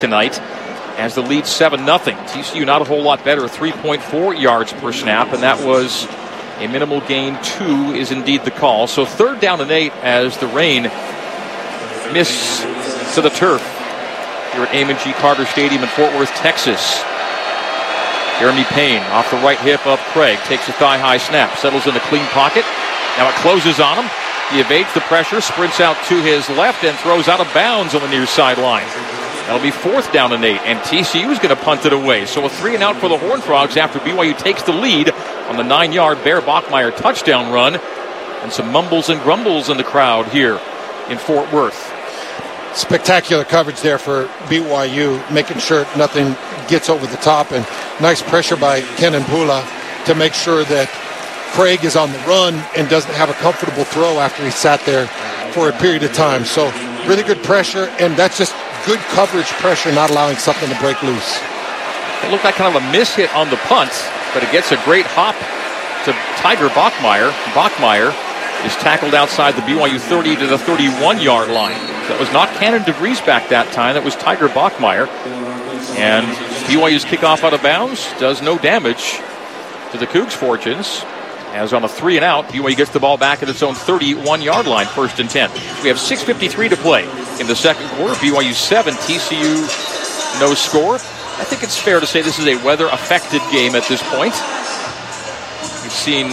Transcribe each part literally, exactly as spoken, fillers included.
tonight as the lead seven nothing. T C U not a whole lot better, three point four yards per snap, and that was a minimal gain. Two is indeed the call. So third down and eight as the rain miss to the turf here at Amon G. Carter Stadium in Fort Worth, Texas. Jeremy Payne off the right hip of Craig, takes a thigh-high snap, settles in a clean pocket. Now it closes on him. He evades the pressure, sprints out to his left, and throws out of bounds on the near sideline. That'll be fourth down and eight, and T C U is going to punt it away. So a three and out for the Horned Frogs after B Y U takes the lead on the nine-yard Bear Bachmeier touchdown run. And some mumbles and grumbles in the crowd here in Fort Worth. Spectacular coverage there for B Y U, making sure nothing gets over the top, and nice pressure by Kenan Pula to make sure that Craig is on the run and doesn't have a comfortable throw after he sat there for a period of time. So really good pressure, and that's just good coverage pressure, not allowing something to break loose. It looked like kind of a miss hit on the punt, but it gets a great hop to Tiger Bachmeier. Bachmeier is tackled outside the B Y U thirty to the thirty-one-yard line. That was not Cannon DeVries back that time. That was Tiger Bachmeier. And B Y U's kickoff out of bounds does no damage to the Cougs' fortunes. As on a three and out, B Y U gets the ball back at its own thirty-one-yard line, first and ten. We have six fifty-three to play in the second quarter. B Y U seven, T C U no score. I think it's fair to say this is a weather-affected game at this point. We've seen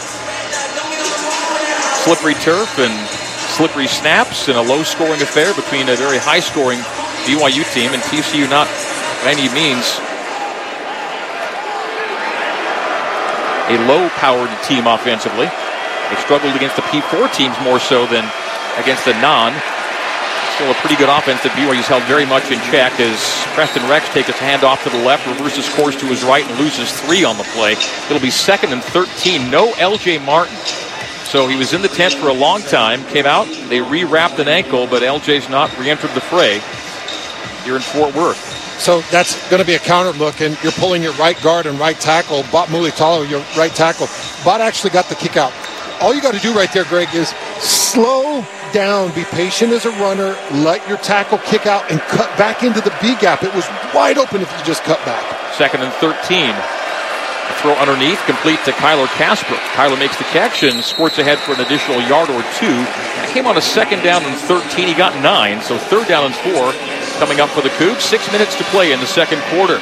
slippery turf and slippery snaps in a low-scoring affair between a very high-scoring B Y U team and T C U not by any means a low-powered team offensively. They struggled against the P four teams more so than against the non. Still a pretty good offense that B Y U's held very much in check as Preston Rex takes his hand off to the left, reverses course to his right, and loses three on the play. It'll be second and thirteen. No L J Martin. So he was in the tent for a long time, came out, they re-wrapped an ankle, but L J's not re-entered the fray here in Fort Worth. So that's going to be a counter look, and you're pulling your right guard and right tackle, Bot Mulitalo, your right tackle. Bot actually got the kick out. All you got to do right there, Greg, is slow down, be patient as a runner, let your tackle kick out, and cut back into the B gap. It was wide open if you just cut back. Second and thirteen. A throw underneath, complete to Kyler Casper. Kyler makes the catch and squirts ahead for an additional yard or two. That came on a second down and thirteen. He got nine, so third down and four coming up for the Cougs. Six minutes to play in the second quarter.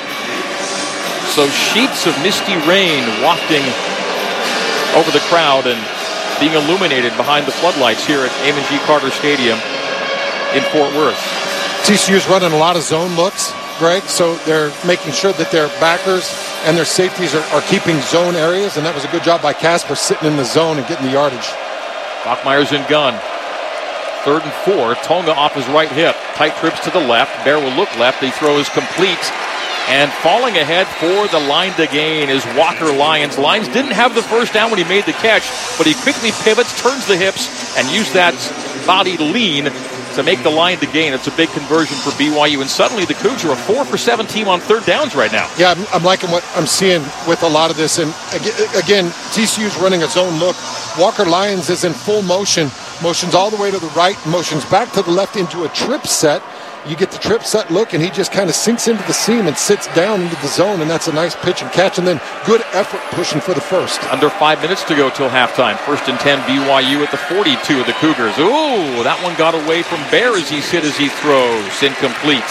So sheets of misty rain wafting over the crowd and being illuminated behind the floodlights here at Amon G. Carter Stadium in Fort Worth. T C U's running a lot of zone looks, Greg, so they're making sure that their backers and their safeties are, are keeping zone areas, and that was a good job by Casper sitting in the zone and getting the yardage. Bachmeier's in gun. Third and four. Tonga off his right hip. Tight trips to the left. Bear will look left. He throws complete. And falling ahead for the line to gain is Walker Lyons. Lyons didn't have the first down when he made the catch, but he quickly pivots, turns the hips, and used that body lean to make the line to gain. It's a big conversion for B Y U, and suddenly the Cougs are a four for seven team on third downs right now. Yeah, I'm, I'm liking what I'm seeing with a lot of this. And again, T C U's running a zone look. Walker Lyons is in full motion. Motions all the way to the right, motions back to the left into a trip set. You get the trip set look, and he just kind of sinks into the seam and sits down into the zone, and that's a nice pitch and catch, and then good effort pushing for the first. Under five minutes to go till halftime. First and ten, B Y U at the forty-two of the Cougars. Ooh, that one got away from Bear as he hit as he throws. Incomplete.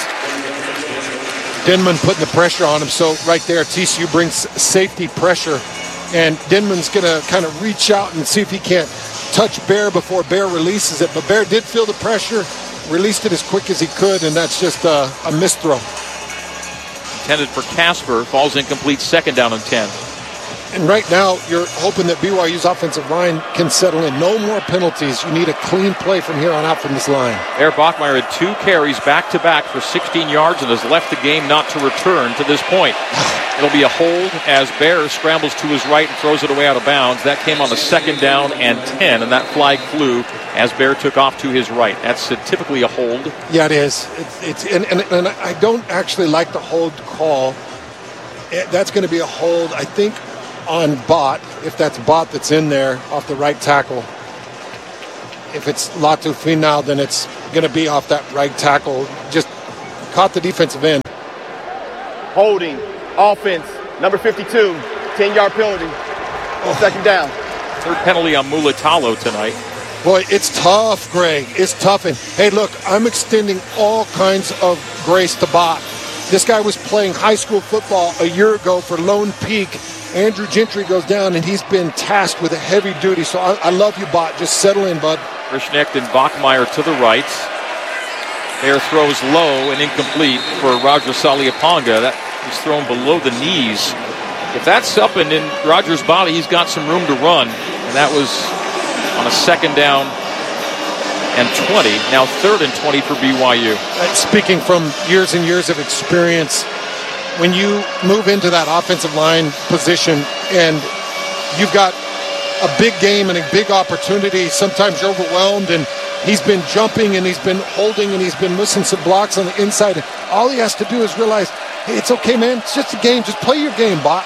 Denman putting the pressure on him, so right there, T C U brings safety pressure, and Denman's going to kind of reach out and see if he can't touch Bear before Bear releases it, but Bear did feel the pressure, released it as quick as he could, and that's just a, a missed throw. Intended for Casper, falls incomplete, second down and ten. And right now, you're hoping that B Y U's offensive line can settle in. No more penalties. You need a clean play from here on out from this line. Bear Bachmeier had two carries back-to-back for sixteen yards and has left the game not to return to this point. It'll be a hold as Bear scrambles to his right and throws it away out of bounds. That came on a second down and ten, and that flag flew as Bear took off to his right. That's a, typically a hold. Yeah, it is. It's, it's and, and, and I don't actually like the hold call. It, that's going to be a hold, I think, on Bot, if that's Bot that's in there off the right tackle. If it's Latu Finau, then it's going to be off that right tackle. Just caught the defensive end. Holding, offense, number fifty-two, ten-yard penalty, on second down. Third penalty on Mulatalo tonight. Boy, it's tough, Greg. It's tough. And, hey, look, I'm extending all kinds of grace to Bot. This guy was playing high school football a year ago for Lone Peak. Andrew Gentry goes down, and he's been tasked with a heavy duty. So I, I love you, Bot. Just settle in, bud. Frischnecht and Bachmeier to the right. Bear throws low and incomplete for Roger Saliaponga. That was thrown below the knees. If that's up and in Roger's body, he's got some room to run. And that was on a second down and twenty. Now third and twenty for B Y U. Speaking from years and years of experience, when you move into that offensive line position and you've got a big game and a big opportunity, sometimes you're overwhelmed, and he's been jumping and he's been holding and he's been missing some blocks on the inside. All he has to do is realize, hey, it's okay, man. It's just a game. Just play your game, Bot.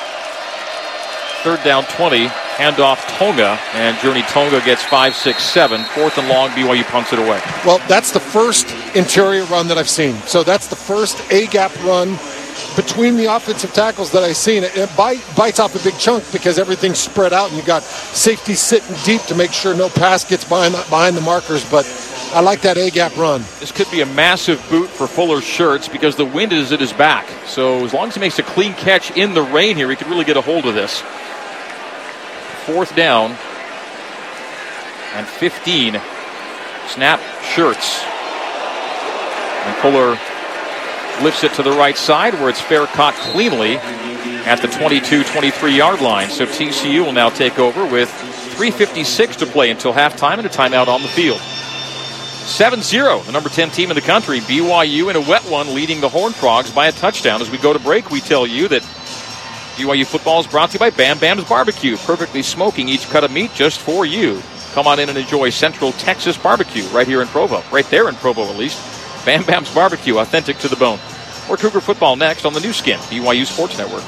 Third down twenty, handoff Tonga, and Journey Tonga gets five, six, seven. Fourth and long, B Y U punts it away. Well, that's the first interior run that I've seen. So that's the first A-gap run between the offensive tackles that I've seen. It, it bite, bites off a big chunk because everything's spread out and you got safety sitting deep to make sure no pass gets behind the, behind the markers. But I like that A-gap run. This could be a massive boot for Fuller's shirts because the wind is at his back. So as long as he makes a clean catch in the rain here, he could really get a hold of this. Fourth down and fifteen. Snap, Shirts. And Fuller lifts it to the right side where it's fair caught cleanly at the twenty-two twenty-three yard line. So T C U will now take over with three fifty-six to play until halftime and a timeout on the field. seven zero, the number ten team in the country. B Y U in a wet one leading the Horned Frogs by a touchdown. As we go to break, we tell you that B Y U football is brought to you by Bam Bam's Barbecue. Perfectly smoking each cut of meat just for you. Come on in and enjoy Central Texas barbecue right here in Provo. Right there in Provo, at least. Bam Bam's Barbecue, authentic to the bone. More Cougar football next on the new skin, B Y U Sports Network.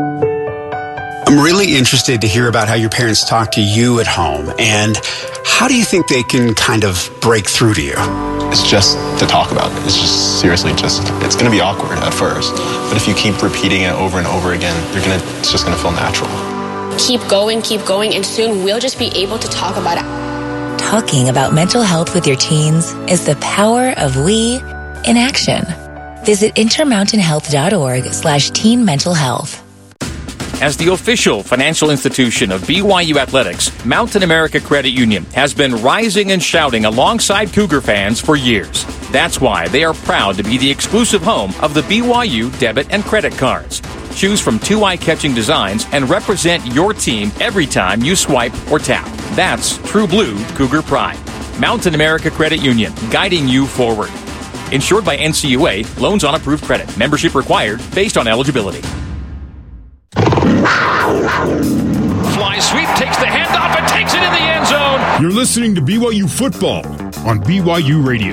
I'm really interested to hear about how your parents talk to you at home, and how do you think they can kind of break through to you? It's just to talk about it. It's just seriously just, it's going to be awkward at first. But if you keep repeating it over and over again, you're gonna, it's just going to feel natural. Keep going, keep going, and soon we'll just be able to talk about it. Talking about mental health with your teens is the power of we in action. Visit intermountainhealth.org slash teen mental health. As the official financial institution of B Y U Athletics, Mountain America Credit Union has been rising and shouting alongside Cougar fans for years. That's why they are proud to be the exclusive home of the B Y U debit and credit cards. Choose from two eye-catching designs and represent your team every time you swipe or tap. That's true blue Cougar pride. Mountain America Credit Union, guiding you forward. Insured by N C U A, loans on approved credit. Membership required based on eligibility. Fly sweep, takes the handoff and takes it in the end zone. You're listening to B Y U football on B Y U Radio.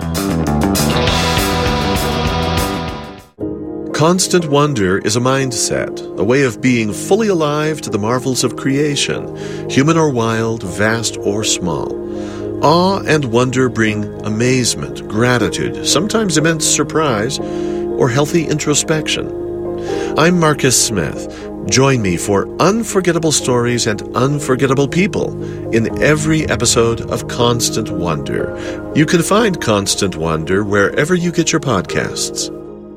Constant wonder is a mindset, a way of being fully alive to the marvels of creation, human or wild, vast or small. Awe and wonder bring amazement, gratitude, sometimes immense surprise, or healthy introspection. I'm Marcus Smith. Join me for unforgettable stories and unforgettable people in every episode of Constant Wonder. You can find Constant Wonder wherever you get your podcasts.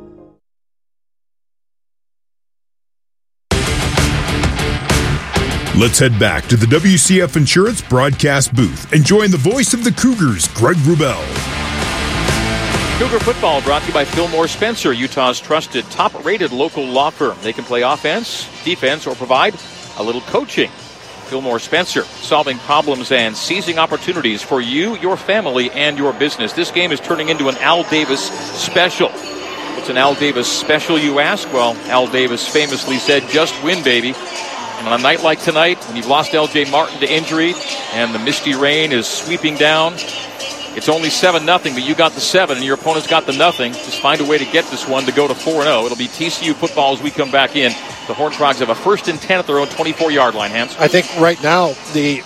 Let's head back to the W C F Insurance broadcast booth and join the voice of the Cougars, Greg Wrubell. Cougar football brought to you by Fillmore Spencer, Utah's trusted, top-rated local law firm. They can play offense, defense, or provide a little coaching. Fillmore Spencer, solving problems and seizing opportunities for you, your family, and your business. This game is turning into an Al Davis special. What's an Al Davis special, you ask? Well, Al Davis famously said, just win, baby. And on a night like tonight, when you've lost L J Martin to injury and the misty rain is sweeping down, it's only seven nothing, but you got the seven and your opponent's got the nothing. Just find a way to get this one to go to four and oh. It'll be T C U football as we come back in. The Horned Frogs have a first and ten at their own twenty-four yard line, Hans. I think right now the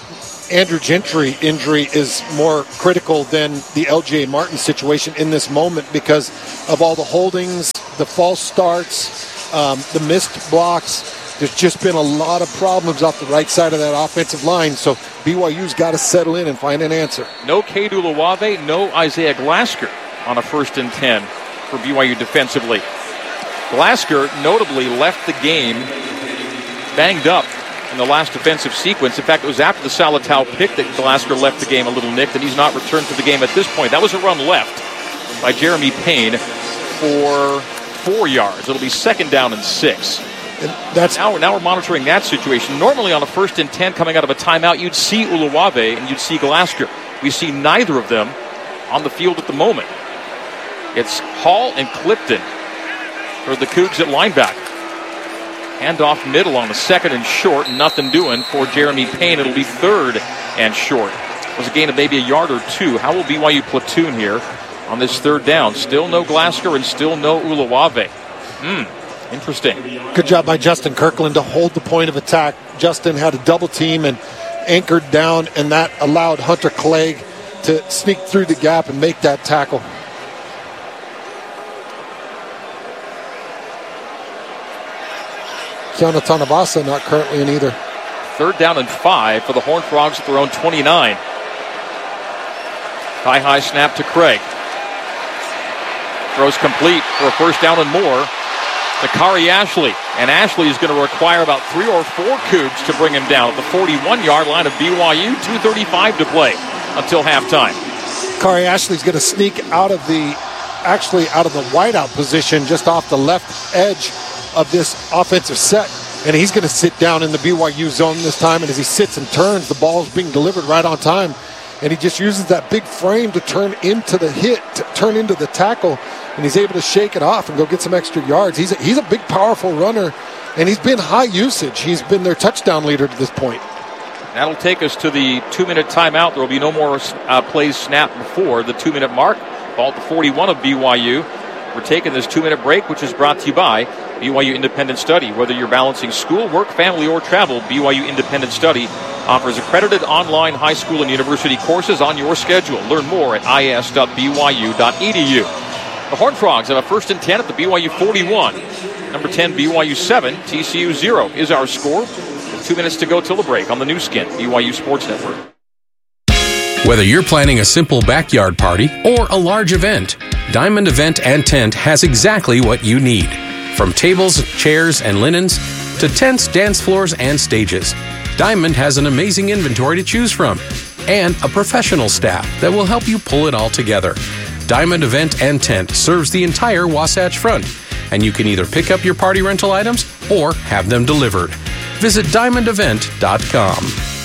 Andrew Gentry injury is more critical than the L J Martin situation in this moment because of all the holdings, the false starts, um, the missed blocks. There's just been a lot of problems off the right side of that offensive line, so B Y U's got to settle in and find an answer. No Cade Uluwave, no Isaiah Glasker on a first and ten for B Y U defensively. Glasker notably left the game banged up in the last defensive sequence. In fact, it was after the Salatau pick that Glasker left the game a little nicked, and he's not returned to the game at this point. That was a run left by Jeremy Payne for four yards. It'll be second down and six. And that's now, now we're monitoring that situation. Normally on a first and ten coming out of a timeout, you'd see Uluwave and you'd see Glasker. We see neither of them on the field at the moment. It's Hall and Clifton for the Cougs at linebacker. Handoff middle on the second and short. Nothing doing for Jeremy Payne. It'll be third and short. It was a gain of maybe a yard or two. How will B Y U platoon here on this third down? Still no Glasker and still no Uluwave. Hmm. Interesting. Good job by Justin Kirkland to hold the point of attack. Justin had a double team and anchored down, and that allowed Hunter Clegg to sneak through the gap and make that tackle. Kiana Tanabasa not currently in either. Third down and five for the Horned Frogs at their own twenty-nine. High high snap to Craig. Throws complete for a first down and more to Kari Ashley. And Ashley is going to require about three or four Cougs to bring him down at the forty-one-yard line of B Y U. two thirty-five to play until halftime. Kari Ashley's going to sneak out of the, actually out of the wideout position just off the left edge of this offensive set. And he's going to sit down in the B Y U zone this time. And as he sits and turns, the ball's being delivered right on time. And he just uses that big frame to turn into the hit, to turn into the tackle. And he's able to shake it off and go get some extra yards. He's a, he's a big, powerful runner, and he's been high usage. He's been their touchdown leader to this point. That'll take us to the two-minute timeout. There will be no more uh, plays snapped before the two-minute mark. Ball at the forty-one of B Y U. We're taking this two-minute break, which is brought to you by B Y U Independent Study. Whether you're balancing school, work, family, or travel, B Y U Independent Study offers accredited online high school and university courses on your schedule. Learn more at I S dot B Y U dot E D U. The Horned Frogs have a first and ten at the B Y U forty-one. Number ten, B Y U seven, T C U zero is our score. With two minutes to go till the break on the new skin, B Y U Sports Network. Whether you're planning a simple backyard party or a large event, Diamond Event and Tent has exactly what you need. From tables, chairs, and linens to tents, dance floors, and stages, Diamond has an amazing inventory to choose from and a professional staff that will help you pull it all together. Diamond Event and Tent serves the entire Wasatch Front, and you can either pick up your party rental items or have them delivered. Visit diamond event dot com.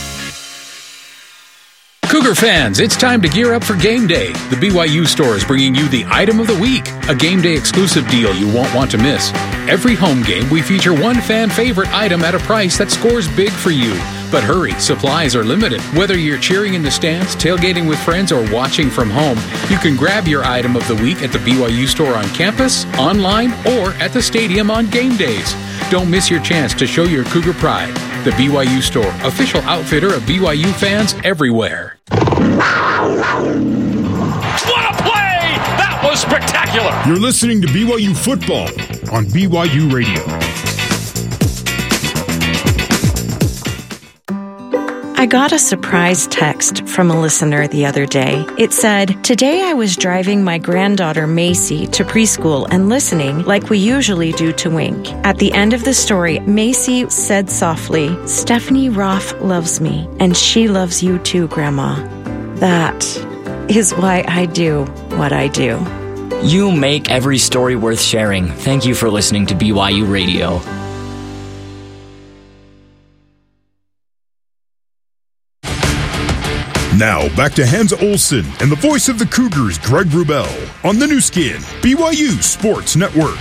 Cougar fans, it's time to gear up for game day. The B Y U store is bringing you the item of the week, a game day exclusive deal you won't want to miss. Every home game, we feature one fan favorite item at a price that scores big for you. But hurry, supplies are limited. Whether you're cheering in the stands, tailgating with friends, or watching from home, you can grab your item of the week at the B Y U store on campus, online, or at the stadium on game days. Don't miss your chance to show your Cougar pride. The B Y U store, official outfitter of B Y U fans everywhere. What a play! That was spectacular! You're listening to B Y U football on B Y U Radio. I got a surprise text from a listener the other day. It said, "Today I was driving my granddaughter Macy to preschool and listening like we usually do to Wink. At the end of the story, Macy said softly, 'Stephanie Roth loves me, and she loves you too, Grandma.' That is why I do what I do." You make every story worth sharing. Thank you for listening to B Y U Radio. Now, back to Hans Olsen and the voice of the Cougars, Greg Wrubell, on the new skin, B Y U Sports Network.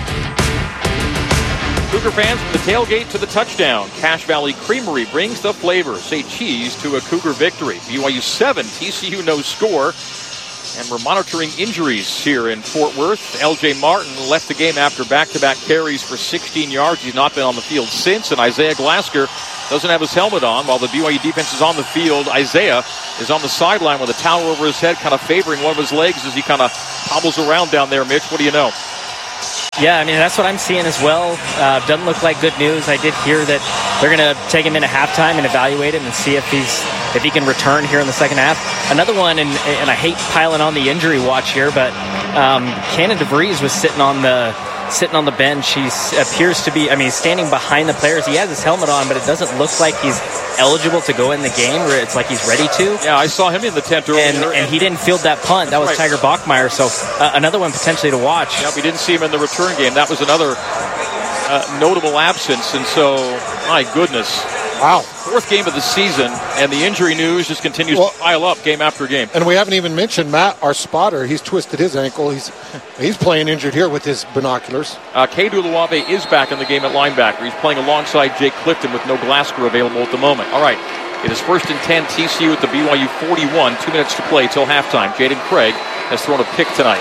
Cougar fans, from the tailgate to the touchdown, Cache Valley Creamery brings the flavor. Say cheese to a Cougar victory. B Y U seven, T C U no score. And we're monitoring injuries here in Fort Worth. L J Martin left the game after back-to-back carries for sixteen yards. He's not been on the field since. And Isaiah Glasker doesn't have his helmet on while the B Y U defense is on the field. Isaiah is on the sideline with a towel over his head, kind of favoring one of his legs as he kind of hobbles around down there. Mitch, what do you know? Yeah, I mean, that's what I'm seeing as well. Uh, doesn't look like good news. I did hear that they're going to take him in at halftime and evaluate him and see if he's if he can return here in the second half. Another one, and, and I hate piling on the injury watch here, but um, Cannon DeVries was sitting on the sitting on the bench. He appears to be, I mean, he's standing behind the players. He has his helmet on, but it doesn't look like he's eligible to go in the game, where it's like he's ready to. Yeah, I saw him in the tent earlier. And, and he didn't field that punt. That was right. Tiger Bachmeier, so uh, another one potentially to watch. Yeah, we didn't see him in the return game. That was another uh, notable absence, and so, my goodness. Wow. Fourth game of the season, and the injury news just continues well, to pile up game after game. And we haven't even mentioned Matt, our spotter. He's twisted his ankle. He's he's playing injured here with his binoculars. Uh, Kedu Luave is back in the game at linebacker. He's playing alongside Jake Clifton with no Glasgow available at the moment. All right, it is first and ten, T C U at the B Y U forty-one. Two minutes to play till halftime. Jaden Craig has thrown a pick tonight.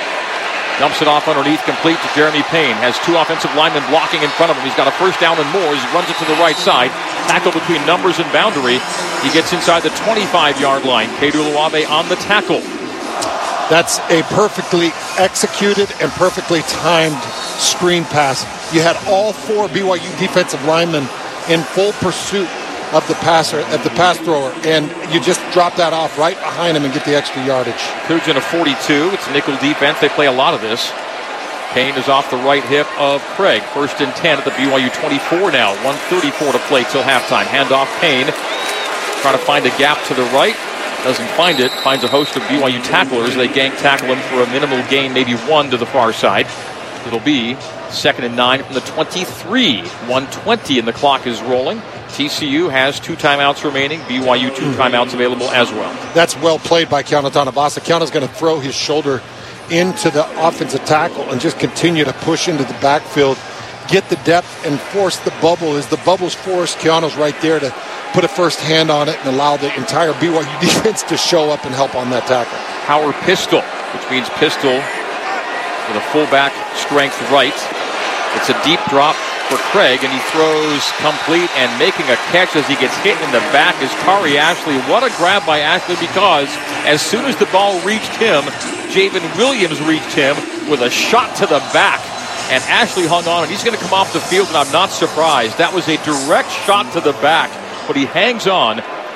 Dumps it off underneath, complete to Jeremy Payne. Has two offensive linemen blocking in front of him. He's got a first down and more as he runs it to the right side. Tackle between numbers and boundary. He gets inside the twenty-five-yard line. Kedu Luave on the tackle. That's a perfectly executed and perfectly timed screen pass. You had all four B Y U defensive linemen in full pursuit of the passer, of the pass thrower, and you just drop that off right behind him and get the extra yardage. Cougs in a forty-two. It's nickel defense. They play a lot of this. Payne is off the right hip of Craig. First and ten at the B Y U twenty-four now. one thirty-four to play till halftime. Handoff Payne. Trying to find a gap to the right. Doesn't find it. Finds a host of B Y U tacklers. They gang tackle him for a minimal gain, maybe one to the far side. It'll be second and nine from the twenty-three. one twenty and the clock is rolling. T C U has two timeouts remaining. B Y U two timeouts available as well. That's well played by Keanu Tanavasa. Keanu's going to throw his shoulder into the offensive tackle and just continue to push into the backfield, get the depth, and force the bubble. As the bubble's forced, Keanu's right there to put a first hand on it and allow the entire B Y U defense to show up and help on that tackle. Power pistol, which means pistol with a fullback strength right. It's a deep drop for Craig, and he throws complete, and making a catch as he gets hit in the back is Kari Ashley. What a grab by Ashley, because as soon as the ball reached him, Javen Williams reached him with a shot to the back, and Ashley hung on, and he's going to come off the field, and I'm not surprised. That was a direct shot to the back, but he hangs on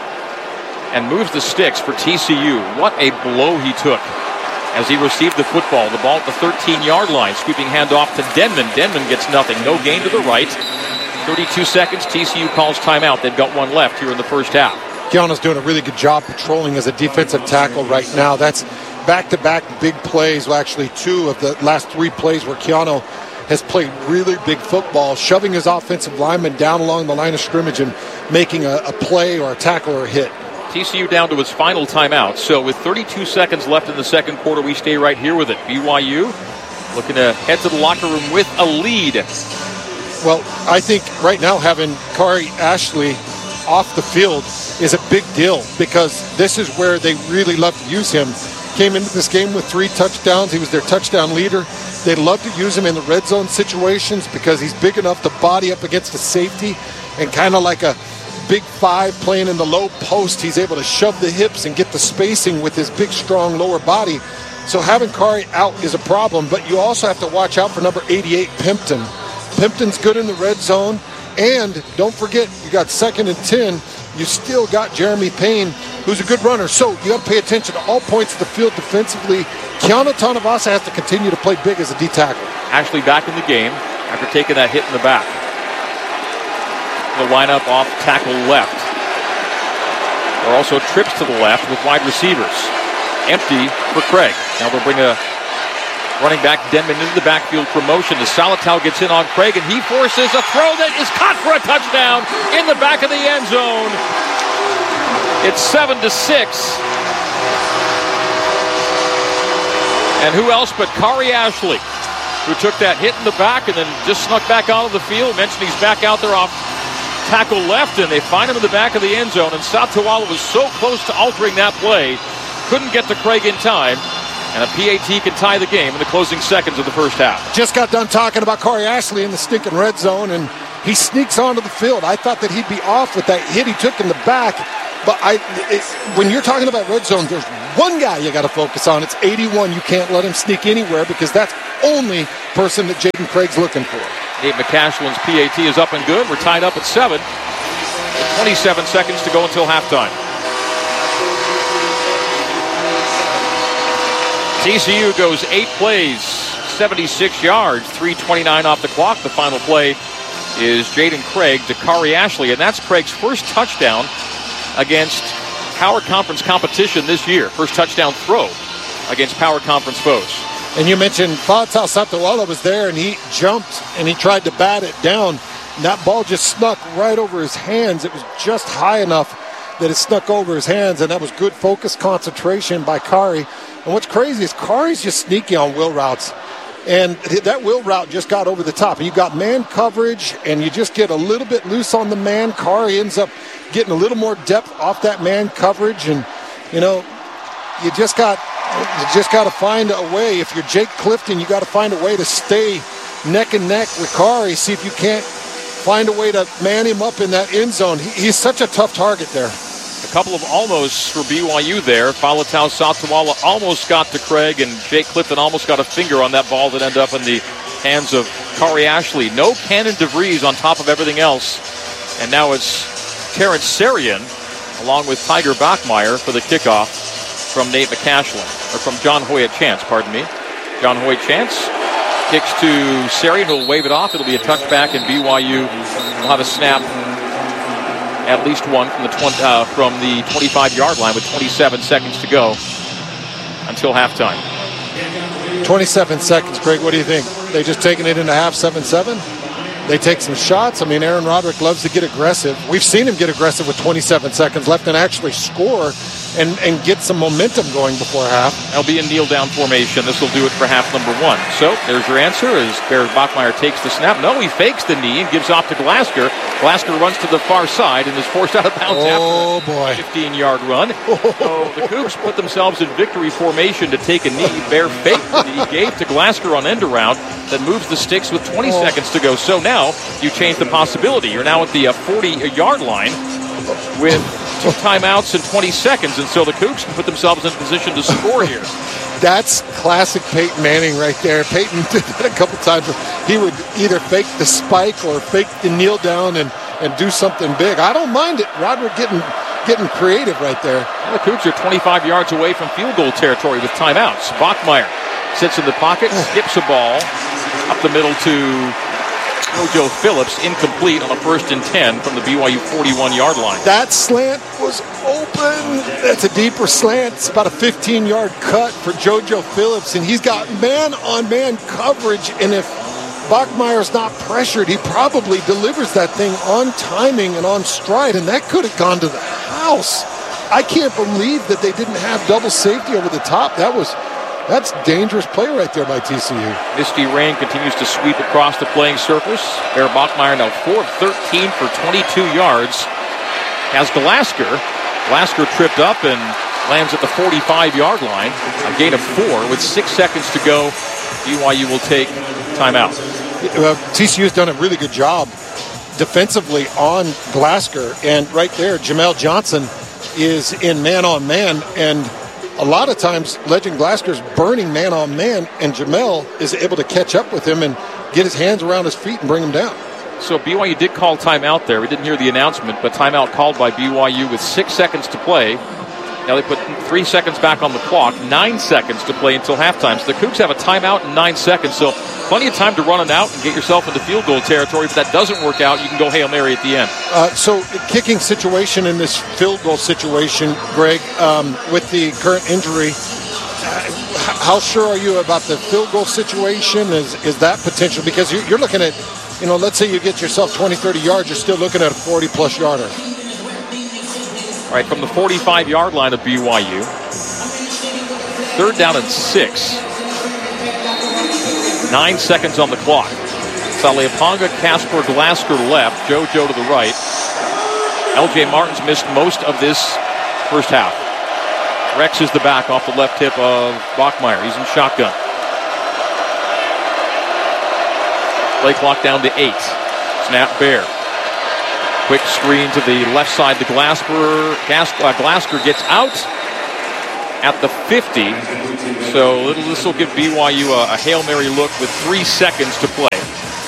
and moves the sticks for T C U. What a blow he took as he received the football. The ball at the thirteen-yard line. Sweeping handoff to Denman. Denman gets nothing. No gain to the right. thirty-two seconds. T C U calls timeout. They've got one left here in the first half. Keanu's doing a really good job patrolling as a defensive tackle right now. That's back-to-back big plays. Well, actually, two of the last three plays where Keanu has played really big football, shoving his offensive lineman down along the line of scrimmage and making a, a play or a tackle or a hit. T C U down to its final timeout. So with thirty-two seconds left in the second quarter, we stay right here with it. B Y U looking to head to the locker room with a lead. Well, I think right now having Kari Ashley off the field is a big deal, because this is where they really love to use him. Came into this game with three touchdowns. He was their touchdown leader. They love to use him in the red zone situations because he's big enough to body up against the safety, and kind of like a big five playing in the low post, he's able to shove the hips and get the spacing with his big, strong lower body. So having Kari out is a problem, but you also have to watch out for number eighty-eight, Pimpton. Pimpton's good in the red zone, and don't forget, you got second and ten. You still got Jeremy Payne, who's a good runner. So you got to pay attention to all points of the field defensively. Keanu Tanavasa has to continue to play big as a D tackle. Ashley back in the game after taking that hit in the back. The lineup off tackle left. There are also trips to the left with wide receivers. Empty for Craig. Now they'll bring a running back Denman into the backfield promotion. The Salatau gets in on Craig, and he forces a throw that is caught for a touchdown in the back of the end zone. It's seven to six. And who else but Kari Ashley, who took that hit in the back and then just snuck back out of the field. Mentioned he's back out there off tackle left, and they find him in the back of the end zone, and Satawala was so close to altering that play, couldn't get to Craig in time, and a P A T can tie the game in the closing seconds of the first half. Just got done talking about Kari Ashley in the stinking red zone, and he sneaks onto the field. I thought that he'd be off with that hit he took in the back. But I, it, when you're talking about red zone, there's one guy you got to focus on. It's eighty-one. You can't let him sneak anywhere because that's the only person that Jaden Craig's looking for. Nate McCashlin's P A T is up and good. We're tied up at seven. twenty-seven seconds to go until halftime. T C U goes eight plays, seventy-six yards, three twenty-nine off the clock. The final play is Jaden Craig to Kari Ashley, and that's Craig's first touchdown against Power Conference competition this year. First touchdown throw against Power Conference foes. And you mentioned Faletau Satawala was there, and he jumped, and he tried to bat it down. And that ball just snuck right over his hands. It was just high enough that it snuck over his hands, and that was good focus concentration by Kari. And what's crazy is Kari's just sneaky on wheel routes. And that wheel route just got over the top. And you got man coverage, and you just get a little bit loose on the man. Kari ends up getting a little more depth off that man coverage. And, you know, you just got you just got to find a way. If you're Jake Clifton, you got to find a way to stay neck and neck with Kari. See if you can't find a way to man him up in that end zone. He, he's such a tough target there. A couple of almosts for B Y U there. Faletau Satawala almost got to Craig, and Jake Clifton almost got a finger on that ball that ended up in the hands of Kari Ashley. No Cannon DeVries on top of everything else. And now it's Terrence Sarian along with Tiger Bachmeyer for the kickoff from Nate McCashlin, or from John Hoyt Chance, pardon me. John Hoyt Chance kicks to Sarian, who will wave it off. It'll be a touchback, and B Y U will have a snap, at least one from the twenty, uh, from the twenty-five-yard line with twenty-seven seconds to go until halftime. twenty-seven seconds, Greg. What do you think? They just taking it into half, seven seven? They take some shots. I mean, Aaron Roderick loves to get aggressive. We've seen him get aggressive with twenty-seven seconds left and actually score and, and get some momentum going before half. That'll be in kneel-down formation. This will do it for half number one. So there's your answer as Bears Bachmeyer takes the snap. No, he fakes the knee and gives off to Glasker. Glasker runs to the far side and is forced out of bounds oh, after boy. a fifteen-yard run. So the Cougs put themselves in victory formation to take a knee. Bear faked the knee, gave to Glasker on end around, then moves the sticks with twenty oh. seconds to go. So now you change the possibility. You're now at the uh, forty-yard line with two timeouts and twenty seconds, and so the Cougs can put themselves in position to score here. That's classic Peyton Manning right there. Peyton did that a couple times. He would either fake the spike or fake the kneel down and, and do something big. I don't mind it. Roderick getting getting creative right there. Well, the Cougs are twenty-five yards away from field goal territory with timeouts. Bachmeyer sits in the pocket, skips a ball up the middle to JoJo Phillips, incomplete on a first and ten from the B Y U forty-one-yard line. That slant was open. That's a deeper slant. It's about a fifteen-yard cut for JoJo Phillips, and he's got man-on-man coverage, and if Bachmeyer's not pressured, he probably delivers that thing on timing and on stride, and that could have gone to the house. I can't believe that they didn't have double safety over the top. That was... That's dangerous play right there by T C U. Misty rain continues to sweep across the playing surface. Bear Bachmeyer now four of thirteen for twenty-two yards. Has Glasker. Glasker tripped up and lands at the forty-five-yard line. A gain of four with six seconds to go. B Y U will take timeout. Well, T C U has done a really good job defensively on Glasker. And right there, Jamel Johnson is in man-on-man, and a lot of times, Legend Glasker's burning man-on-man, and Jamel is able to catch up with him and get his hands around his feet and bring him down. So B Y U did call timeout there. We didn't hear the announcement, but timeout called by B Y U with six seconds to play. Now they put three seconds back on the clock, nine seconds to play until halftime. So the Cougs have a timeout in nine seconds, so plenty of time to run it out and get yourself into field goal territory. If that doesn't work out, you can go Hail Mary at the end. Uh, so kicking situation in this field goal situation, Greg, um, with the current injury, uh, how sure are you about the field goal situation? Is is that potential? Because you're, you're looking at, you know, let's say you get yourself twenty, thirty yards, you're still looking at a forty-plus yarder. All right, from the forty-five-yard line of B Y U, third down and six. Nine seconds on the clock. Saleaponga, Casper, Glasker left. JoJo to the right. L J Martin's missed most of this first half. Rex is the back off the left hip of Bachmeyer. He's in shotgun. Play clock down to eight. Snap Bear. Quick screen to the left side to Glasper. Gas, uh, Glasper gets out at the fifty. So this will give B Y U a, a Hail Mary look with three seconds to play.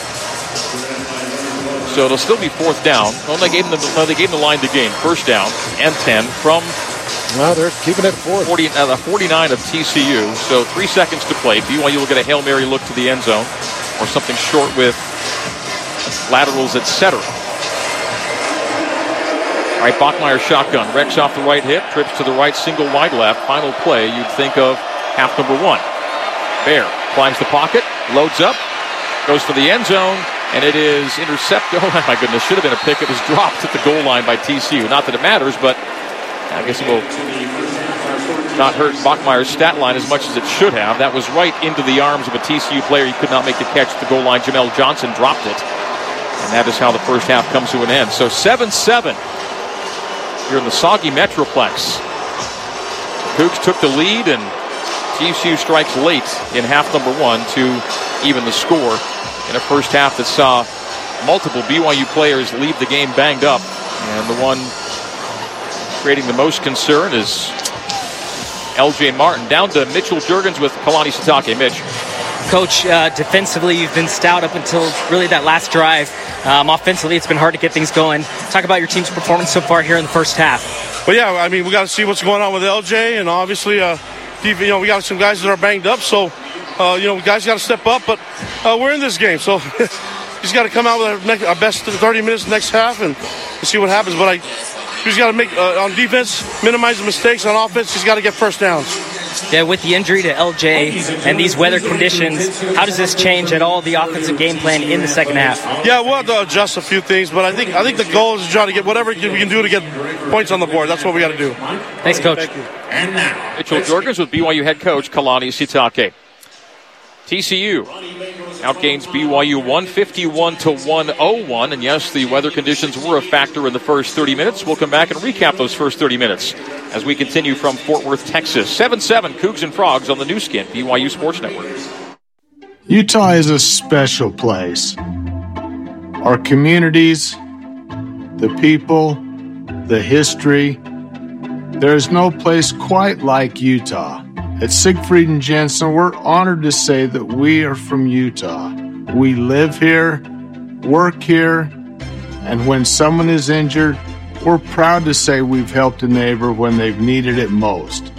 So it'll still be fourth down. Well, they gave them the, they gave them the line to gain. First down and ten from well, they're keeping it forward. forty, uh, the forty-nine of T C U. So three seconds to play. B Y U will get a Hail Mary look to the end zone or something short with laterals, et cetera. All right, Bachmeier shotgun. Rex off the right hip, trips to the right, single wide left. Final play, you'd think of half number one. Bear climbs the pocket, loads up, goes for the end zone, and it is intercepted. Oh, my goodness, should have been a pick. It was dropped at the goal line by T C U. Not that it matters, but I guess it will not hurt Bachmeier's stat line as much as it should have. That was right into the arms of a T C U player. He could not make the catch at the goal line. Jamel Johnson dropped it. And that is how the first half comes to an end. So seven seven here in the soggy Metroplex. Cougs took the lead, and T C U strikes late in half number one to even the score in a first half that saw multiple B Y U players leave the game banged up. And the one creating the most concern is L J Martin. Down to Mitchell Juergens with Kalani Sitake. Mitch. Coach, uh, defensively, you've been stout up until really that last drive. Um, offensively, it's been hard to get things going. Talk about your team's performance so far here in the first half. Well, yeah, I mean, we got to see what's going on with L J, and obviously, uh, you know, we got some guys that are banged up, so, uh, you know, guys got to step up, but uh, we're in this game, so he's got to come out with our, next, our best thirty minutes next half and see what happens. But I, he's got to make, uh, on defense, minimize the mistakes. On offense, he's got to get first downs. Yeah, with the injury to L J and these weather conditions, how does this change at all the offensive game plan in the second half? Yeah, we'll have to adjust a few things, but I think I think the goal is to try to get whatever we can do to get points on the board. That's what we got to do. Thanks, Coach. Thank you. And now, Mitchell Juergens with B Y U head coach Kalani Sitake. T C U outgains B Y U one fifty-one to one oh one, and yes, the weather conditions were a factor in the first thirty minutes. We'll come back and recap those first thirty minutes as we continue from Fort Worth, Texas. seven seven Cougs and Frogs on the new skin, B Y U Sports Network. Utah is a special place. Our communities, the people, the history. There is no place quite like Utah. At Siegfried and Jensen, we're honored to say that we are from Utah. We live here, work here, and when someone is injured, we're proud to say we've helped a neighbor when they've needed it most.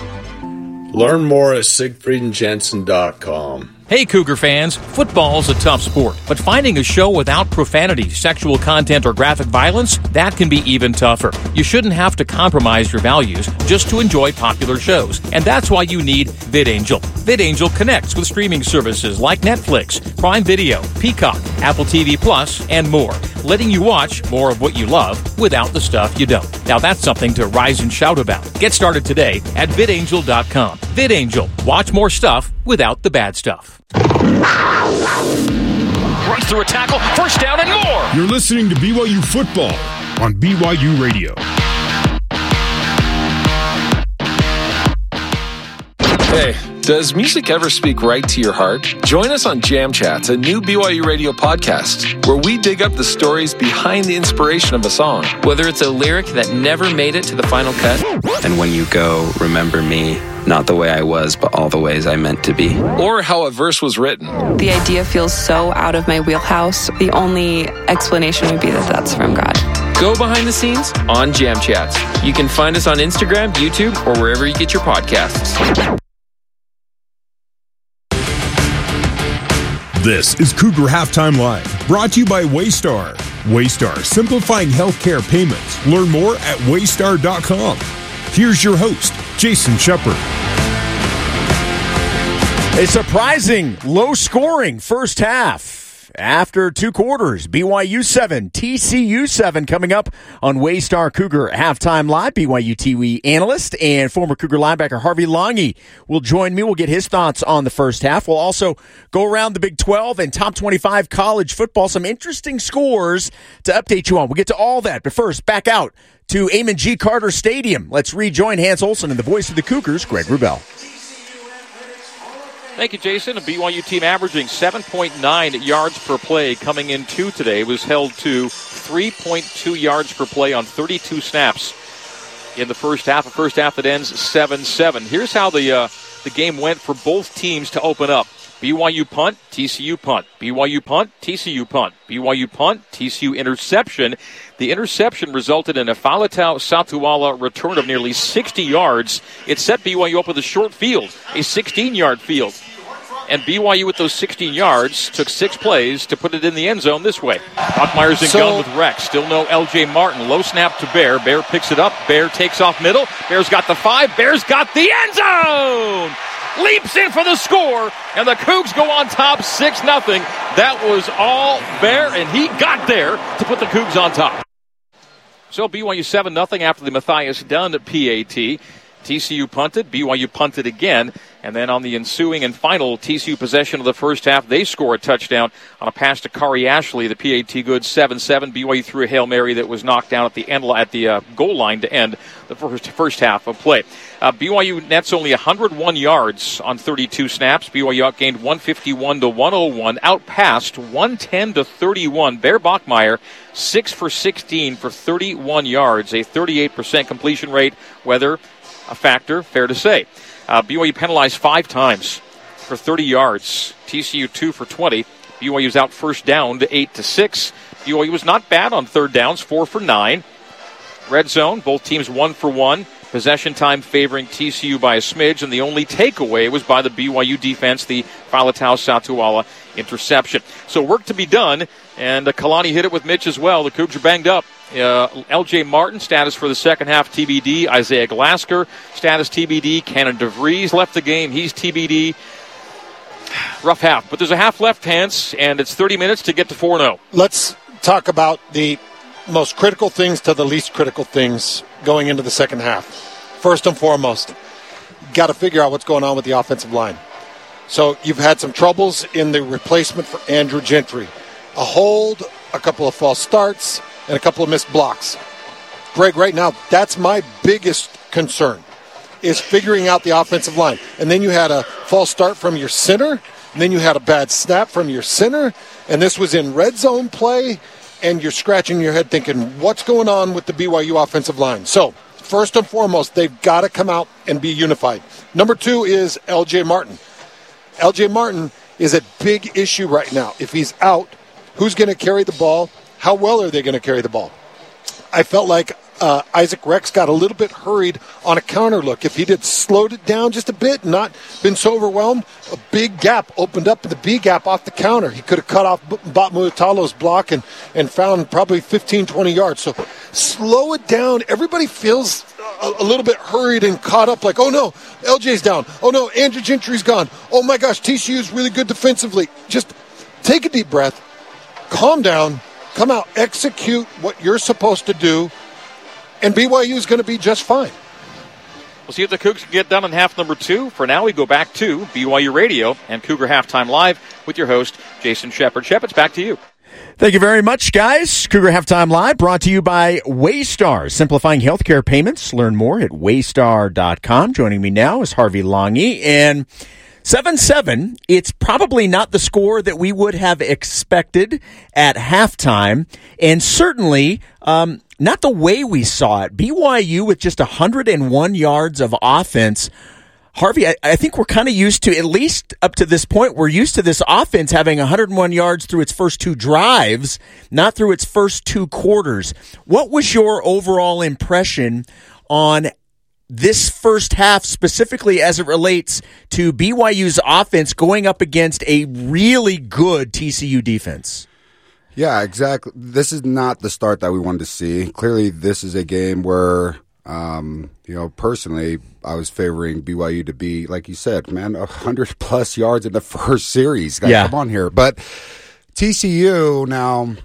Learn more at siegfried and jensen dot com. Hey, Cougar fans, football's a tough sport, but finding a show without profanity, sexual content, or graphic violence, that can be even tougher. You shouldn't have to compromise your values just to enjoy popular shows, and that's why you need VidAngel. VidAngel connects with streaming services like Netflix, Prime Video, Peacock, Apple T V Plus, and more, letting you watch more of what you love without the stuff you don't. Now that's something to rise and shout about. Get started today at vid angel dot com. VidAngel. Watch more stuff without the bad stuff. Runs through a tackle, first down and more. You're listening to B Y U Football on B Y U Radio. Hey, does music ever speak right to your heart? Join us on Jam Chats, a new B Y U radio podcast, where we dig up the stories behind the inspiration of a song. Whether it's a lyric that never made it to the final cut. And when you go, remember me, not the way I was, but all the ways I meant to be. Or how a verse was written. The idea feels so out of my wheelhouse. The only explanation would be that that's from God. Go behind the scenes on Jam Chats. You can find us on Instagram, YouTube, or wherever you get your podcasts. This is Cougar Halftime Live, brought to you by Waystar. Waystar, simplifying healthcare payments. Learn more at waystar dot com. Here's your host, Jason Shepard. A surprising, low-scoring first half. After two quarters, B Y U seven, T C U seven coming up on Waystar Cougar Halftime Live. B Y U T V analyst and former Cougar linebacker Harvey Lange will join me. We'll get his thoughts on the first half. We'll also go around the Big twelve and top twenty-five college football. Some interesting scores to update you on. We'll get to all that. But first, back out to Amon G. Carter Stadium. Let's rejoin Hans Olsen and the voice of the Cougars, Greg Wrubell. Thank you, Jason. A B Y U team averaging seven point nine yards per play coming in two today was held to three point two yards per play on thirty-two snaps in the first half. A first half that ends seven seven. Here's how the uh, the game went for both teams to open up. B Y U punt, T C U punt. B Y U punt, T C U punt. B Y U punt, T C U interception. The interception resulted in a Faletau Satuala return of nearly sixty yards. It set B Y U up with a short field, a sixteen-yard field. And B Y U with those sixteen yards took six plays to put it in the end zone this way. Bachmeier's in so, gun with Rex. Still no L J Martin. Low snap to Bear. Bear picks it up. Bear takes off middle. Bear's got the five. Bear's got the end zone! Leaps in for the score, and the Cougs go on top six nothing. That was all Bear, and he got there to put the Cougs on top. So B Y U seven nothing after the Matthias Dunn P A T. T C U punted, B Y U punted again, and then on the ensuing and final T C U possession of the first half, they score a touchdown on a pass to Kari Ashley. The P A T good seven seven. B Y U threw a Hail Mary that was knocked down at the end at the uh, goal line to end the first first half of play. Uh, B Y U nets only one hundred one yards on thirty-two snaps. B Y U outgained one fifty-one to one oh one, outpassed one ten to thirty-one. Bear Bachmeier six for sixteen for thirty-one yards, a thirty-eight percent completion rate. Whether a factor, fair to say. Uh, B Y U penalized five times for thirty yards. T C U two for twenty. B Y U's out first down to eight to six. B Y U was not bad on third downs, four for nine. Red zone, both teams one for one. Possession time favoring T C U by a smidge, and the only takeaway was by the B Y U defense, the Faletau Satuala interception. So work to be done, and uh, Kalani hit it with Mitch as well. The Cougs are banged up. Uh, L J Martin, status for the second half T B D. Isaiah Glasker, status T B D. Cannon DeVries left the game. He's T B D. Rough half. But there's a half left, Hans, and it's thirty minutes to get to four oh. Let's talk about the most critical things to the least critical things going into the second half. First and foremost, got to figure out what's going on with the offensive line. So you've had some troubles in the replacement for Andrew Gentry. A hold, a couple of false starts, and a couple of missed blocks. Greg, right now, that's my biggest concern, is figuring out the offensive line. And then you had a false start from your center, and then you had a bad snap from your center, and this was in red zone play, and you're scratching your head thinking, what's going on with the B Y U offensive line? So, first and foremost, they've got to come out and be unified. Number two is L J Martin. L J Martin is a big issue right now. If he's out, who's going to carry the ball? How well are they going to carry the ball? I felt like uh, Isaac Rex got a little bit hurried on a counter look. If he had slowed it down just a bit, not been so overwhelmed, a big gap opened up in the B gap off the counter. He could have cut off Batmuatalo's block and, and found probably fifteen, twenty yards. So slow it down. Everybody feels a, a little bit hurried and caught up like, oh no, L J's down. Oh no, Andrew Gentry's gone. Oh my gosh, T C U's really good defensively. Just take a deep breath, calm down, come out, execute what you're supposed to do, and B Y U is going to be just fine. We'll see if the Cougs can get done in half number two. For now, we go back to B Y U Radio and Cougar Halftime Live with your host, Jason Shepard. Shep, it's back to you. Thank you very much, guys. Cougar Halftime Live brought to you by Waystar, simplifying healthcare payments. Learn more at waystar dot com. Joining me now is Harvey Longy, and seven seven, it's probably not the score that we would have expected at halftime, and certainly um, not the way we saw it. B Y U with just one hundred one yards of offense. Harvey, I, I think we're kind of used to, at least up to this point, we're used to this offense having one hundred one yards through its first two drives, not through its first two quarters. What was your overall impression on this first half, specifically as it relates to B Y U's offense going up against a really good T C U defense? Yeah, exactly. This is not the start that we wanted to see. Clearly, this is a game where, um, you know, personally, I was favoring B Y U to be, like you said, man, one hundred plus yards in the first series. Guys, yeah. Come on here. But T C U now,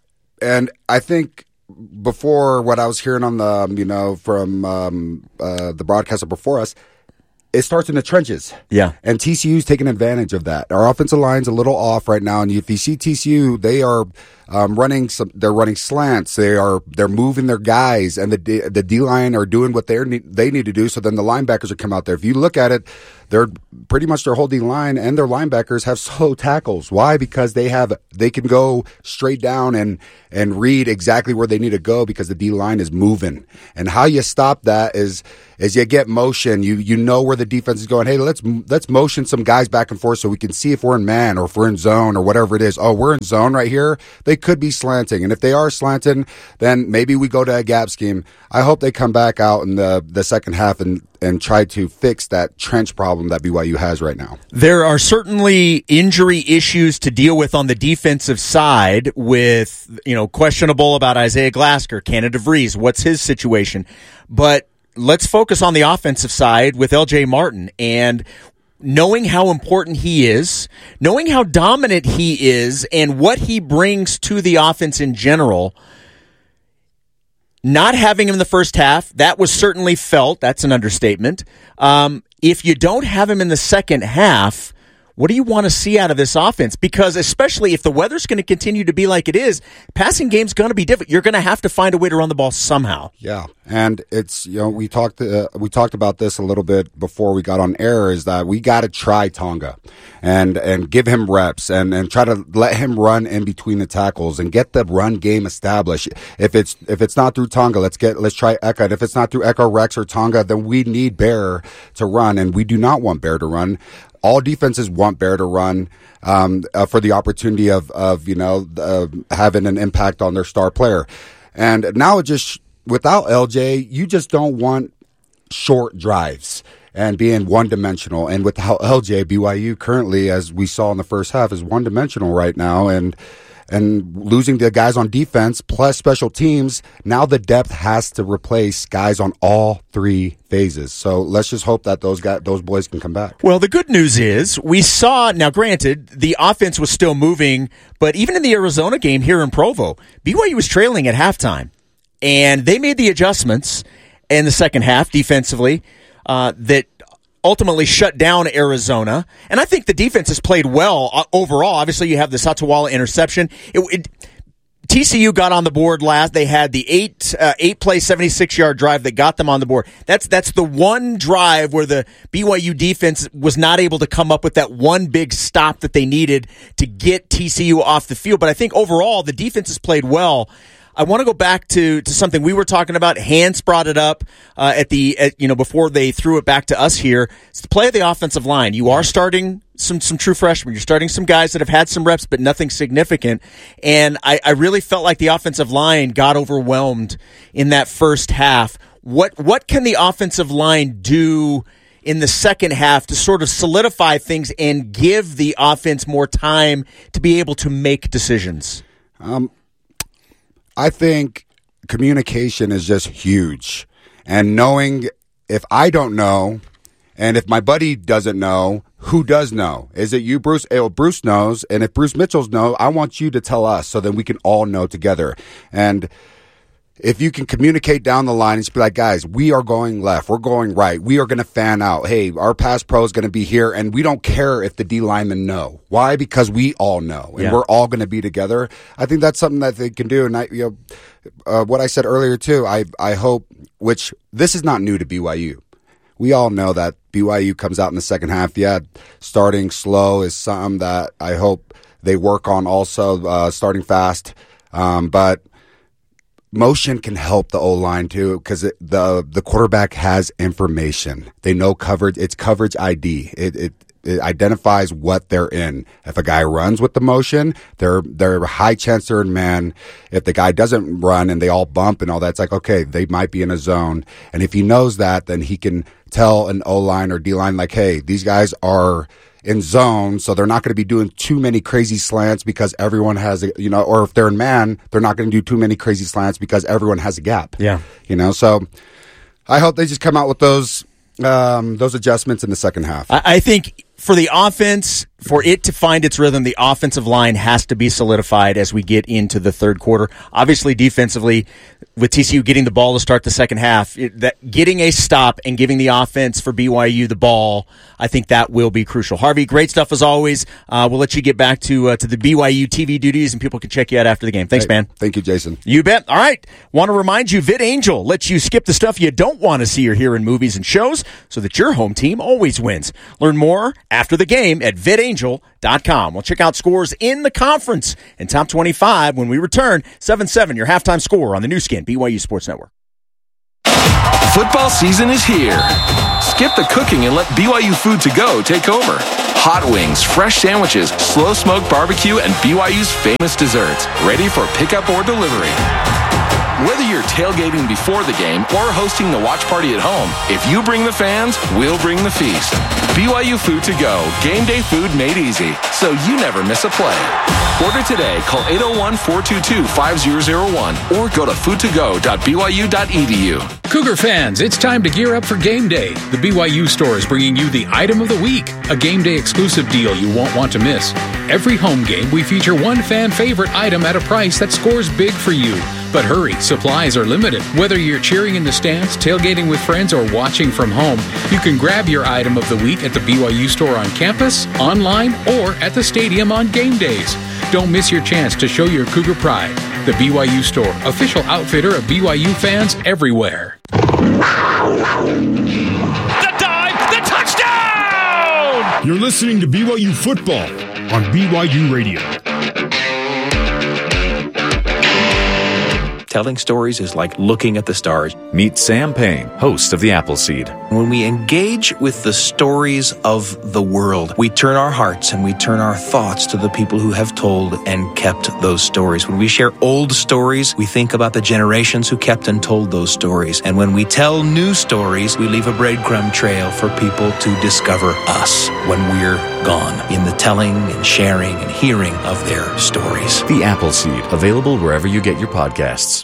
and I think before what I was hearing on the, you know, from um, uh, the broadcaster before us, it starts in the trenches. Yeah. And T C U's taking advantage of that. Our offensive line's a little off right now, and if you see T C U, they are um, running some. They're running slants. They are they're moving their guys, and the D, the D line are doing what they need they need to do. So then the linebackers are come out there. If you look at it, they're pretty much their whole D line and their linebackers have slow tackles. Why? Because they have they can go straight down and and read exactly where they need to go because the D line is moving. And how you stop that is is you get motion. You you know where the defense is going. Hey, let's let's motion some guys back and forth so we can see if we're in man or if we're in zone or whatever it is. Oh, we're in zone right here. They could be slanting, and if they are slanting, then maybe we go to a gap scheme. I hope they come back out in the the second half and and try to fix that trench problem that B Y U has right now. There are certainly injury issues to deal with on the defensive side with, you know, questionable about Isaiah Glasker, Canada Vries. What's his situation? But let's focus on the offensive side with L J Martin and knowing how important he is, knowing how dominant he is and what he brings to the offense in general. Not having him in the first half, that was certainly felt. That's an understatement. Um, if you don't have him in the second half, what do you want to see out of this offense? Because especially if the weather's going to continue to be like it is, passing game's going to be different. You're going to have to find a way to run the ball somehow. Yeah, and it's, you know, we talked uh, we talked about this a little bit before we got on air, is that we got to try Tonga and and give him reps and, and try to let him run in between the tackles and get the run game established. If it's if it's not through Tonga, let's get let's try Eka. And if it's not through Eka, Rex, or Tonga, then we need Bear to run, and we do not want Bear to run. All defenses want Bear to run um, uh, for the opportunity of, of you know, uh, having an impact on their star player. And now it just, without L J, you just don't want short drives and being one-dimensional. And without L J, B Y U currently, as we saw in the first half, is one-dimensional right now. And and losing the guys on defense plus special teams, now the depth has to replace guys on all three phases. So let's just hope that those guys, those boys can come back. Well, the good news is we saw, now granted, the offense was still moving, but even in the Arizona game here in Provo, B Y U was trailing at halftime. And they made the adjustments in the second half defensively uh, that ultimately shut down Arizona. And I think the defense has played well uh, overall. Obviously, you have the Satawala interception. It, it, T C U got on the board last. They had the eight uh, eight play seventy-six yard drive that got them on the board. That's that's the one drive where the B Y U defense was not able to come up with that one big stop that they needed to get T C U off the field. But I think overall the defense has played well. I want to go back to, to something we were talking about. Hans brought it up uh, at the at, you know before they threw it back to us here. It's the play of the offensive line. You are starting some some true freshmen. You're starting some guys that have had some reps, but nothing significant. And I, I really felt like the offensive line got overwhelmed in that first half. What what can the offensive line do in the second half to sort of solidify things and give the offense more time to be able to make decisions? Um. I think communication is just huge. And knowing if I don't know, and if my buddy doesn't know, who does know? Is it you, Bruce? Well, Bruce knows. And if Bruce Mitchell's know, I want you to tell us so then we can all know together. And if you can communicate down the line and just be like, guys, we are going left. We're going right. We are going to fan out. Hey, our pass pro is going to be here. And we don't care if the D linemen know. Why? Because we all know. And yeah. we're all going to be together. I think that's something that they can do. And I, you know, uh, what I said earlier too, I, I hope, which this is not new to B Y U. We all know that B Y U comes out in the second half. Yeah, starting slow is something that I hope they work on also, uh, starting fast. Um, but motion can help the O-line too, because the the quarterback has information. They know coverage. It's coverage I D. It, it it identifies what they're in. If a guy runs with the motion, they're they're high chance they're in man. If the guy doesn't run and they all bump and all that, it's like, okay, they might be in a zone. And if he knows that, then he can tell an O-line or D-line like, hey, these guys are in zone, so they're not going to be doing too many crazy slants because everyone has a, you know, or if they're in man, they're not going to do too many crazy slants because everyone has a gap. Yeah. You know, so I hope they just come out with those, um, those adjustments in the second half. I, I think for the offense, for it to find its rhythm, the offensive line has to be solidified as we get into the third quarter. Obviously, defensively, with T C U getting the ball to start the second half, it, that getting a stop and giving the offense for B Y U the ball, I think that will be crucial. Harvey, great stuff as always. Uh, we'll let you get back to uh, to the B Y U T V duties, and people can check you out after the game. Thanks, hey, man. Thank you, Jason. You bet. All right. Want to remind you, VidAngel lets you skip the stuff you don't want to see or hear in movies and shows so that your home team always wins. Learn more after the game at vid angel dot com. We'll check out scores in the conference and top twenty-five when we return. seven seven, your halftime score on the new skin, B Y U Sports Network. Football season is here. Skip the cooking and let B Y U Food to Go take over. Hot wings, fresh sandwiches, slow smoked barbecue, and B Y U's famous desserts, ready for pickup or delivery. Whether you're tailgating before the game or hosting the watch party at home, if you bring the fans, we'll bring the feast. B Y U Food to Go, game day food made easy, so you never miss a play. Order today, call eight oh one, four two two, five oh oh one or go to food to go dot b y u dot e d u. Cougar fans, it's time to gear up for game day. The B Y U store is bringing you the item of the week, a game day exclusive deal you won't want to miss. Every home game, we feature one fan favorite item at a price that scores big for you. But hurry, supplies are limited. Whether you're cheering in the stands, tailgating with friends, or watching from home, you can grab your item of the week at the B Y U store on campus, online, or at the stadium on game days. Don't miss your chance to show your Cougar pride. The B Y U store, official outfitter of B Y U fans everywhere. The dive, the touchdown! You're listening to B Y U football on B Y U Radio. Telling stories is like looking at the stars. Meet Sam Payne, host of The Appleseed. When we engage with the stories of the world, we turn our hearts and we turn our thoughts to the people who have told and kept those stories. When we share old stories, we think about the generations who kept and told those stories. And when we tell new stories, we leave a breadcrumb trail for people to discover us when we're gone in the telling and sharing and hearing of their stories. The Appleseed, available wherever you get your podcasts.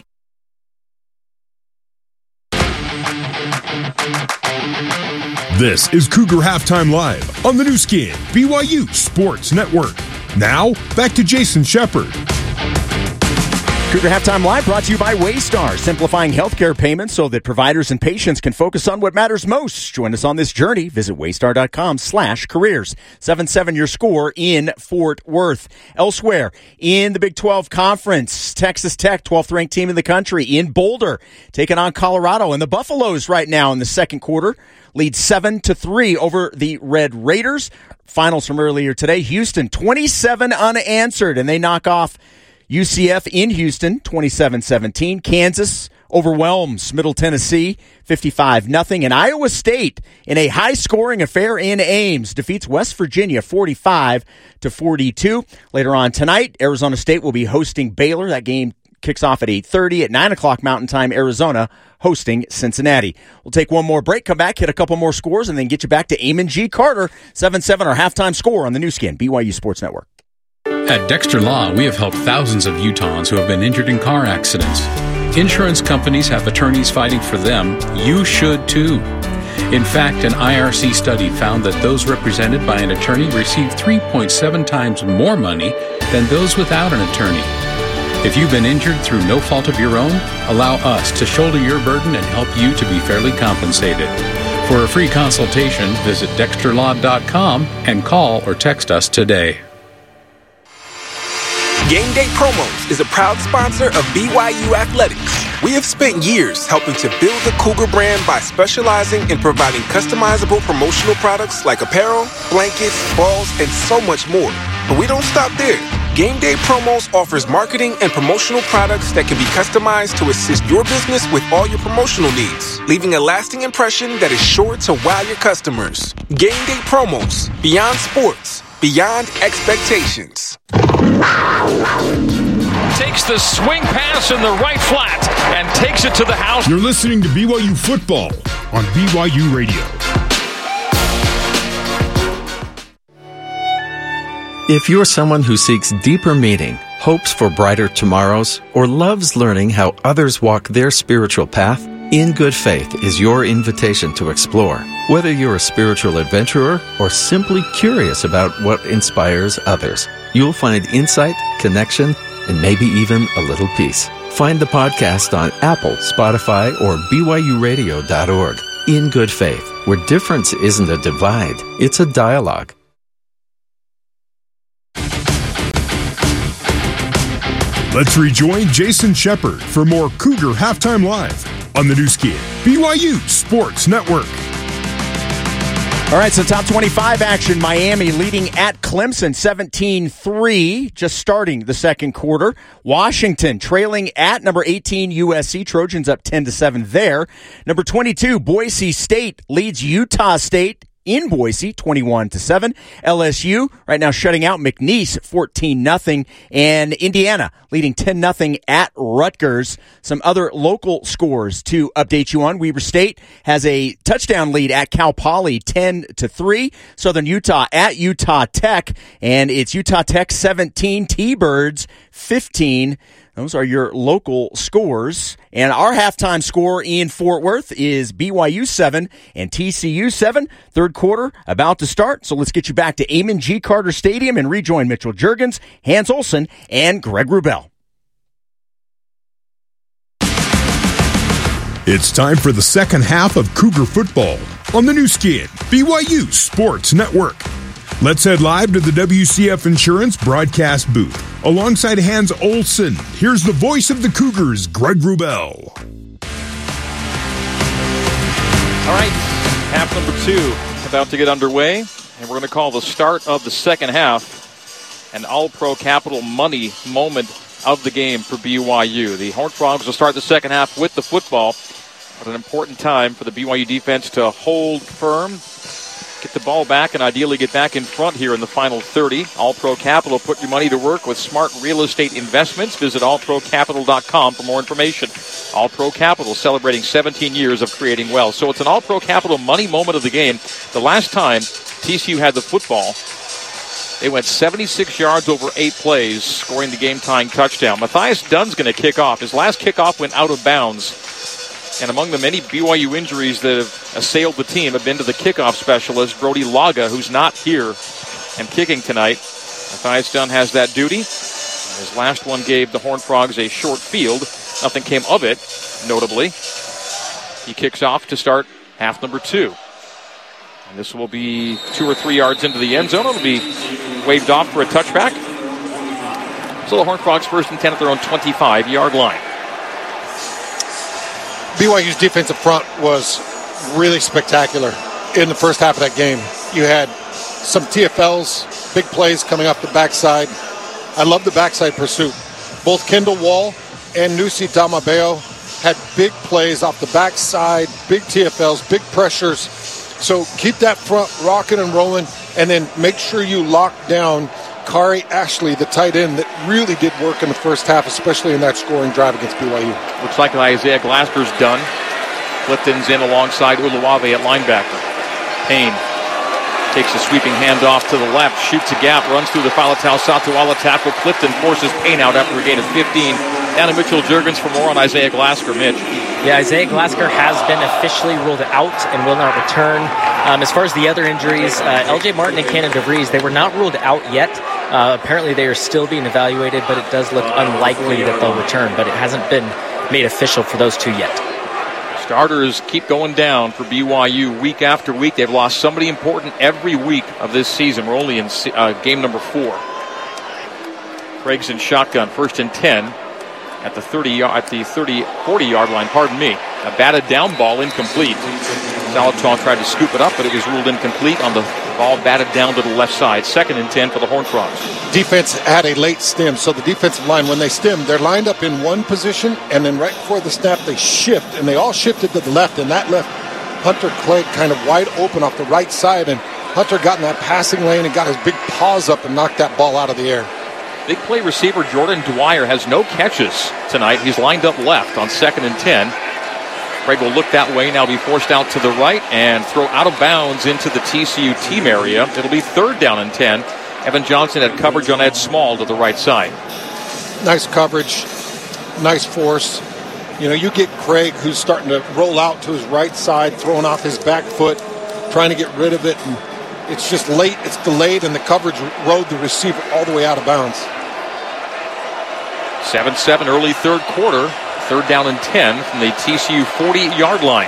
This is Cougar Halftime Live on the new skin, B Y U Sports Network. Now, back to Jason Shepard. Cougar Halftime Live brought to you by Waystar, simplifying healthcare payments so that providers and patients can focus on what matters most. Join us on this journey. Visit waystar.com slash careers. seven seven your score in Fort Worth. Elsewhere, in the Big twelve Conference, Texas Tech, twelfth ranked team in the country, in Boulder, taking on Colorado. And the Buffaloes right now in the second quarter lead seven to three over the Red Raiders. Finals from earlier today, Houston, twenty-seven unanswered, and they knock off U C F in Houston, twenty-seven seventeen. Kansas overwhelms Middle Tennessee, fifty-five nothing. And Iowa State, in a high-scoring affair in Ames, defeats West Virginia, forty-five to forty-two. Later on tonight, Arizona State will be hosting Baylor. That game kicks off at eight thirty. At nine o'clock Mountain Time, Arizona hosting Cincinnati. We'll take one more break, come back, hit a couple more scores, and then get you back to Eamon G. Carter. seven seven, our halftime score on the new skin, B Y U Sports Network. At Dexter Law, we have helped thousands of Utahns who have been injured in car accidents. Insurance companies have attorneys fighting for them. You should too. In fact, an I R C study found that those represented by an attorney receive three point seven times more money than those without an attorney. If you've been injured through no fault of your own, allow us to shoulder your burden and help you to be fairly compensated. For a free consultation, visit dexter law dot com and call or text us today. Game Day Promos is a proud sponsor of B Y U Athletics. We have spent years helping to build the Cougar brand by specializing in providing customizable promotional products like apparel, blankets, balls, and so much more. But we don't stop there. Game Day Promos offers marketing and promotional products that can be customized to assist your business with all your promotional needs, leaving a lasting impression that is sure to wow your customers. Game Day Promos, beyond sports, beyond expectations. Takes the swing pass in the right flat and takes it to the house. You're listening to B Y U football on B Y U Radio. If you're someone who seeks deeper meaning, hopes for brighter tomorrows, or loves learning how others walk their spiritual path, In Good Faith is your invitation to explore. Whether you're a spiritual adventurer or simply curious about what inspires others, you'll find insight, connection, and maybe even a little peace. Find the podcast on Apple, Spotify, or B Y U radio dot org. In Good Faith, where difference isn't a divide, it's a dialogue. Let's rejoin Jason Shepard for more Cougar Halftime Live on the new Skid B Y U Sports Network. All right, so top twenty-five action. Miami leading at Clemson seventeen three, just starting the second quarter. Washington trailing at number eighteen U S C. Trojans up ten to seven there. Number twenty-two, Boise State leads Utah State in Boise, twenty-one to seven. L S U right now shutting out McNeese, fourteen nothing. And Indiana leading ten nothing at Rutgers. Some other local scores to update you on. Weber State has a touchdown lead at Cal Poly, ten to three. Southern Utah at Utah Tech. And it's Utah Tech seventeen, T-Birds fifteen. Those are your local scores. And our halftime score in Fort Worth is B Y U seven and T C U seven. Third quarter about to start. So let's get you back to Amon G. Carter Stadium and rejoin Mitchell Juergens, Hans Olsen, and Greg Wrubell. It's time for the second half of Cougar football on the new Skid B Y U Sports Network. Let's head live to the W C F Insurance broadcast booth. Alongside Hans Olsen, here's the voice of the Cougars, Greg Wrubell. All right, half number two about to get underway, and we're going to call the start of the second half an All-Pro Capital Money moment of the game for B Y U. The Horned Frogs will start the second half with the football, but an important time for the B Y U defense to hold firm, get the ball back, and ideally get back in front here in the final thirty. All-Pro Capital, put your money to work with smart real estate investments. Visit all pro capital dot com for more information. All-Pro Capital celebrating seventeen years of creating wealth. So it's an All-Pro Capital money moment of the game. The last time T C U had the football, they went seventy-six yards over eight plays, scoring the game-tying touchdown. Matthias Dunn's going to kick off. His last kickoff went out of bounds. And among the many B Y U injuries that have assailed the team have been to the kickoff specialist, Brody Laga, who's not here and kicking tonight. Matthias Dunn has that duty. His last one gave the Horned Frogs a short field. Nothing came of it, notably. He kicks off to start half number two. And this will be two or three yards into the end zone. It'll be waved off for a touchback. So the Horned Frogs first and ten at their own twenty-five-yard line. B Y U's defensive front was really spectacular in the first half of that game. You had some T F Ls, big plays coming off the backside. I love the backside pursuit. Both Kendall Wall and Nusi Damabeo had big plays off the backside, big T F Ls, big pressures. So keep that front rocking and rolling, and then make sure you lock down Kari Ashley, the tight end, that really did work in the first half, especially in that scoring drive against B Y U. Looks like Isaiah Glasper's done. Clifton's in alongside Uluwave at linebacker. Payne takes a sweeping handoff to the left, shoots a gap, runs through the Falatau Satuala tackle. Clifton forces Payne out after a gain of fifteen. Down to Mitchell Juergens for more on Isaiah Glasker. Mitch. Yeah, Isaiah Glasker has been officially ruled out and will not return. Um, as far as the other injuries, uh, L J Martin and Cannon DeVries, they were not ruled out yet. Uh, apparently they are still being evaluated, but it does look unlikely that they'll return. But it hasn't been made official for those two yet. Starters keep going down for B Y U week after week. They've lost somebody important every week of this season. We're only in uh, game number four. Craig's in shotgun, first and ten at the thirty at the thirty forty yard line. Pardon me. A batted down ball, incomplete. Salatau tried to scoop it up, but it was ruled incomplete on the ball batted down to the left side. Second and ten for the Horned Frogs. Defense had a late stem, so the defensive line, when they stem, they're lined up in one position, and then right before the snap, they shift, and they all shifted to the left, and that left Hunter Clegg kind of wide open off the right side, and Hunter got in that passing lane and got his big paws up and knocked that ball out of the air. Big play receiver Jordan Dwyer has no catches tonight. He's lined up left on second and ten. Craig will look that way, now be forced out to the right and throw out of bounds into the T C U team area. It'll be third down and ten. Evan Johnson had coverage on Ed Small to the right side. Nice coverage, nice force. You know, you get Craig, who's starting to roll out to his right side, throwing off his back foot, trying to get rid of it, and it's just late, it's delayed, and the coverage rode the receiver all the way out of bounds. seven seven early third quarter, third down and ten from the T C U forty-yard line.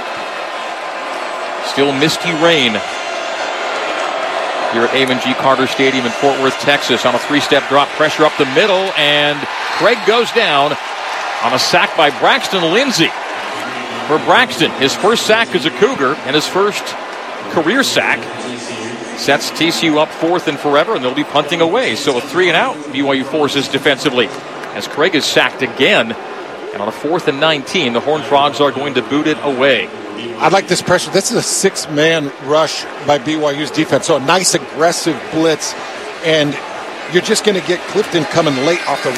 Still misty rain here at Amon G. Carter Stadium in Fort Worth, Texas, on a three-step drop, pressure up the middle, and Craig goes down on a sack by Braxton Lindsey. For Braxton, his first sack as a Cougar and his first career sack sets T C U up fourth and forever, and they'll be punting away. So a three and out, B Y U forces defensively as Craig is sacked again. And on a fourth and nineteen, the Horned Frogs are going to boot it away. I like this pressure. This is a six-man rush by B Y U's defense. So a nice aggressive blitz, and you're just going to get Clifton coming late off the